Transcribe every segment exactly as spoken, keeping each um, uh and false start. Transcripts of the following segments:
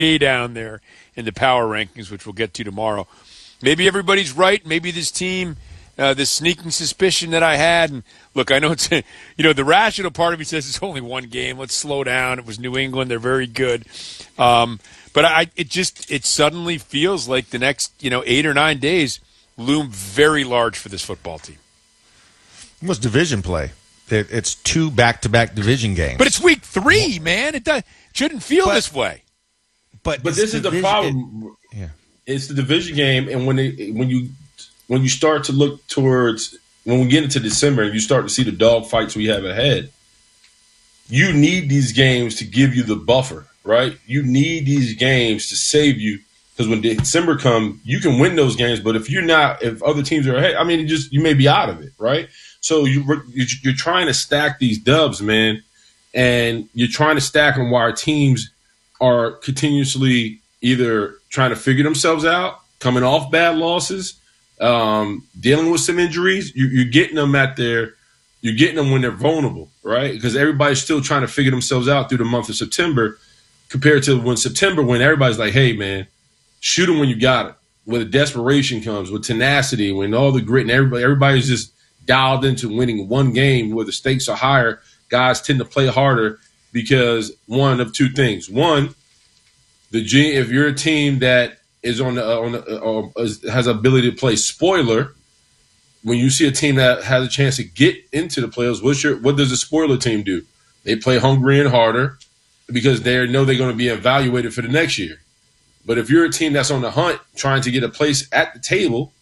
down there in the power rankings, which we'll get to tomorrow. Maybe everybody's right. Maybe this team, uh, this sneaking suspicion that I had, and look, I know it's, you know, the rational part of me says it's only one game. Let's slow down. It was New England. They're very good. Um, but I, it just, it suddenly feels like the next, you know, eight or nine days loom very large for this football team. What's division play? It, it's two back-to-back division games. But it's week three, man. It does, shouldn't feel but, this way. But but this division, is the problem. It, yeah. It's the division game, and when it, when you when you start to look towards when we get into December and you start to see the dog fights we have ahead, you need these games to give you the buffer, right? You need these games to save you, because when December comes, you can win those games, but if you're not, if other teams are ahead, I mean, you just you may be out of it, right? So you you're trying to stack these dubs, man, and you're trying to stack them while our teams are continuously either trying to figure themselves out, coming off bad losses, um, dealing with some injuries. You, you're getting them at their, you're getting them when they're vulnerable, right? Because everybody's still trying to figure themselves out through the month of September, compared to when September, when everybody's like, "Hey, man, shoot them when you got it." When the desperation comes, with tenacity, when all the grit, and everybody, everybody's just dialed into winning one game where the stakes are higher. Guys tend to play harder because one of two things: one, The G, if you're a team that is on the, uh, on the, uh, has ability to play spoiler, when you see a team that has a chance to get into the playoffs, what's your, what does a spoiler team do? They play hungry and harder because they know they're going to be evaluated for the next year. But if you're a team that's on the hunt trying to get a place at the table,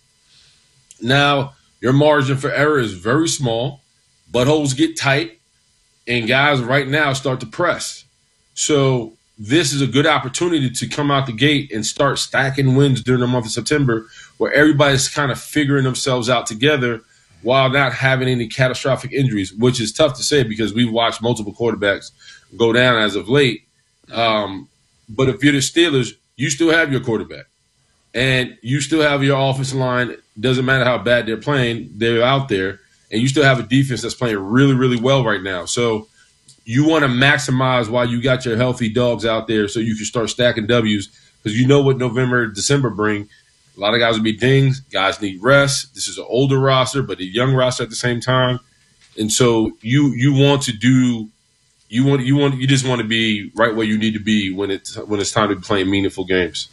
now your margin for error is very small, buttholes get tight, and guys right now start to press. So this is a good opportunity to come out the gate and start stacking wins during the month of September, where everybody's kind of figuring themselves out together while not having any catastrophic injuries, which is tough to say because we've watched multiple quarterbacks go down as of late. Um, but if you're the Steelers, you still have your quarterback, and you still have your offensive line. Doesn't matter how bad they're playing, they're out there, and you still have a defense that's playing really, really well right now. So you want to maximize while you got your healthy dogs out there so you can start stacking W's, because you know what November, December bring. A lot of guys will be dinged. Guys need rest. This is an older roster, but a young roster at the same time. And so you you want to do you want you want you just want to be right where you need to be when it's when it's time to be playing meaningful games.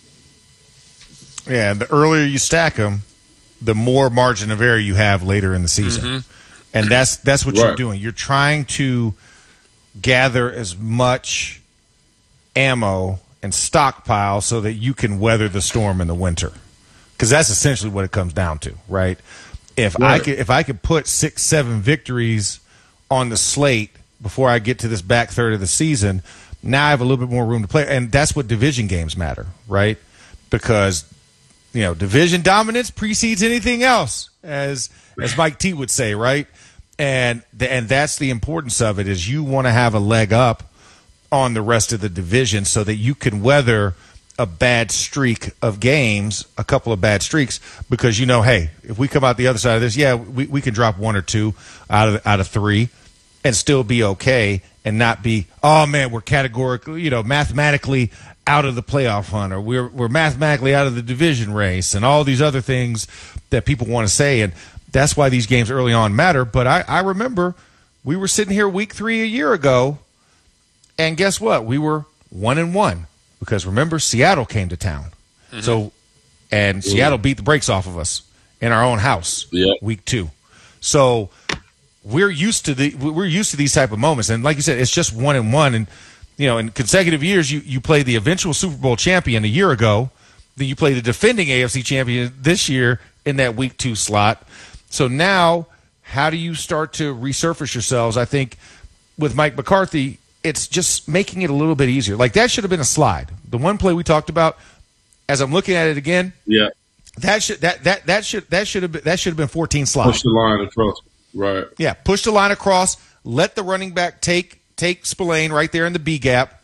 Yeah, and the earlier you stack them, the more margin of error you have later in the season. Mm-hmm. And that's that's what right. you're doing. You're trying to gather as much ammo and stockpile so that you can weather the storm in the winter, because that's essentially what it comes down to, right? If right. I could, if I could put six, seven victories on the slate before I get to this back third of the season, now I have a little bit more room to play, and that's what division games matter, right? Because you know, division dominance precedes anything else, as as Mike T would say, right? And the, and that's the importance of it, is you want to have a leg up on the rest of the division so that you can weather a bad streak of games, a couple of bad streaks, because you know, hey, if we come out the other side of this, yeah, we, we can drop one or two out of out of three and still be okay and not be, oh man, we're categorically, you know, mathematically out of the playoff hunt, or we're we're mathematically out of the division race, and all these other things that people want to say. And that's why these games early on matter. But I, I remember we were sitting here week three a year ago, and guess what? We were one and one because remember, Seattle came to town. Mm-hmm. So, and mm-hmm. Seattle beat the brakes off of us in our own house yep. week two. So we're used to the we're used to these type of moments. And like you said, it's just one and one. And you know, in consecutive years, you you play the eventual Super Bowl champion a year ago, then you play the defending A F C champion this year in that week two slot. So now, how do you start to resurface yourselves? I think with Mike McCarthy, it's just making it a little bit easier. Like, that should have been a slide. The one play we talked about, as I'm looking at it again, yeah, that should that that that should that should have been that should have been fourteen slides. Push the line across, right? Yeah, push the line across. Let the running back take take Spillane right there in the B gap,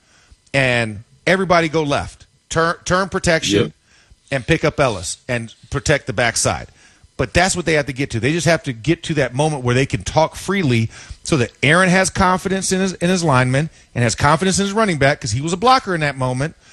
and everybody go left. Turn turn protection, yep. and pick up Ellis and protect the backside. But that's what they have to get to. They just have to get to that moment where they can talk freely, so that Aaron has confidence in his in his lineman and has confidence in his running back, because he was a blocker in that moment.